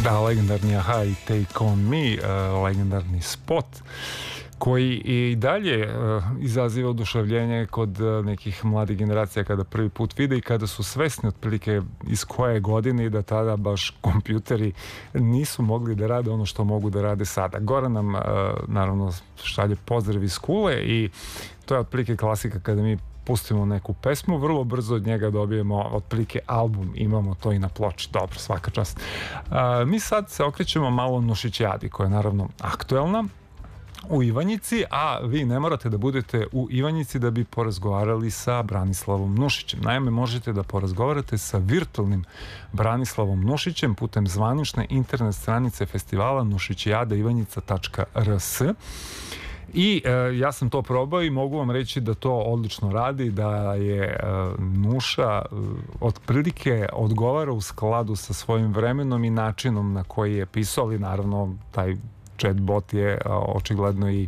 Da, legendarni Aha i Take On Me, legendarni spot koji i dalje izaziva oduševljenje kod nekih mladih generacija kada prvi put vide i kada su svesni otprilike iz koje godine i da tada baš kompjuteri nisu mogli da rade ono što mogu da rade sada. Goran nam naravno šalje pozdrav iz Kule i to je otprilike klasika kada mi pustimo neku pesmu, vrlo brzo od njega dobijemo otprilike album, imamo to i na ploči. Dobro, svaka čast. Mi sad se okrećemo malo Nušićijadi, koja je naravno aktuelna u Ivanjici, a vi ne morate da budete u Ivanjici da bi porazgovarali sa Branislavom Nušićem. Naime, možete da porazgovarate sa virtualnim Branislavom Nušićem putem zvanične internet stranice festivala nušićijadaivanjica.rs. I ja sam to probao i mogu vam reći da to odlično radi, da je Nuša otprilike odgovara u skladu sa svojim vremenom i načinom na koji je pisao, ali naravno taj chatbot je očigledno i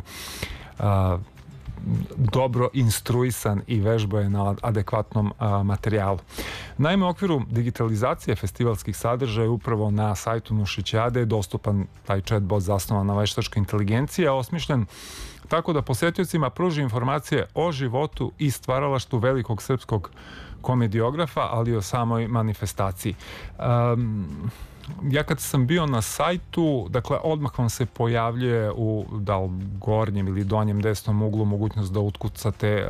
dobro instruisan i vežba je na adekvatnom materijalu. Naime, u okviru digitalizacije festivalskih sadržaja upravo na sajtu Nušićijade je dostupan taj chatbot zasnovan na veštačkoj inteligenciji, a osmišljen tako da posetiocima pruži informacije o životu i stvaralaštvu velikog srpskog komediografa, ali i o samoj manifestaciji. Ja kad sam bio na sajtu, dakle, odmah vam se pojavljuje u da li gornjem ili donjem desnom uglu mogućnost da utkucate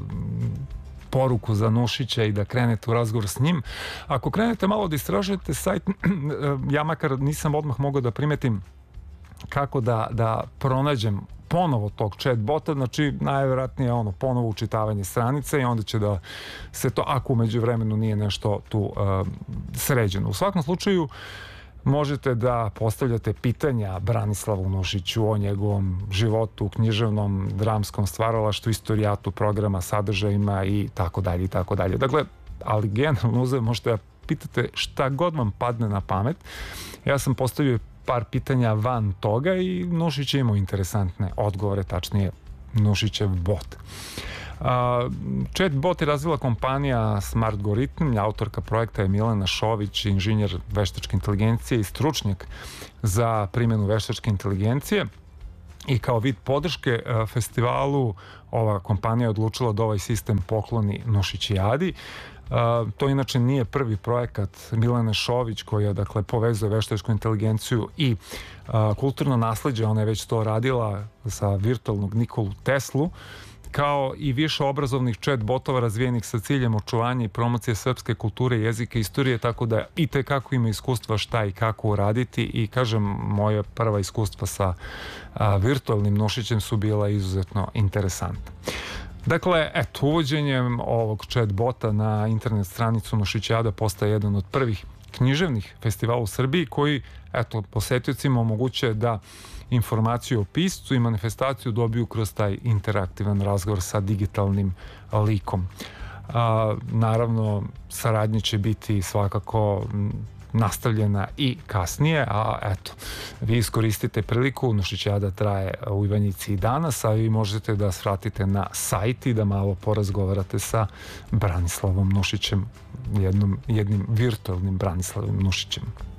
poruku za Nušića i da krenete u razgovor s njim. Ako krenete malo da istražujete sajt, ja makar nisam odmah mogao da primetim kako da pronađem ponovo tog chatbota, znači najvjerojatnije ponovo učitavanje stranice i onda će da se to, ako umeđu vremenu nije nešto tu sređeno. U svakom slučaju možete da postavljate pitanja Branislavu Nušiću o njegovom životu, književnom, dramskom stvaralaštvu, istorijatu programa, sadržajima i tako dalje i tako dalje. Dakle, ali generalno možete da pitate šta god vam padne na pamet. Ja sam postavio par pitanja van toga i Nušić je imao interesantne odgovore, tačnije Nušićev bot. Chatbot je razvila kompanija Smartgoritm, autorka projekta je Milena Šović, inženjer veštačke inteligencije i stručnjak za primjenu veštačke inteligencije. I kao vid podrške festivalu ova kompanija je odlučila da ovaj sistem pokloni Nušićijadi. To inače nije prvi projekat Milene Šović koja dakle povezuje veštačku inteligenciju i kulturno nasleđe. Ona je već to radila za virtualnog Nikolu Teslu, kao i više obrazovnih chat botova razvijenih sa ciljem očuvanja i promocije srpske kulture, jezika i istorije, tako da i tekako ima iskustva šta i kako uraditi i kažem, moje prva iskustva sa virtualnim Nušićem su bila izuzetno interesantna. Dakle, eto, uvođenjem ovog chatbota na internet stranicu Nušićijada postaje jedan od prvih književnih festivala u Srbiji koji, eto, posetiocima omogućuje da informaciju o piscu i manifestaciju dobiju kroz taj interaktivan razgovor sa digitalnim likom. Naravno, saradnja će biti svakako nastavljena i kasnije, a eto, vi iskoristite priliku, Nušićijada traje u Ivanjici i danas, a vi možete da svratite na sajt i da malo porazgovarate sa Branislavom Nušićem, jednim virtualnim Branislavom Nušićem.